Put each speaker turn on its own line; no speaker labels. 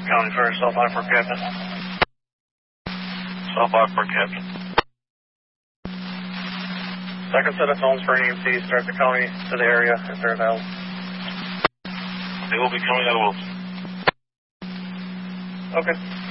County Fair, South Lockport, Captain.
South Lockport, Captain.
Second set of phones for an EMT, start the county to the area if they're available.
They will be coming out of Wilson.
Okay.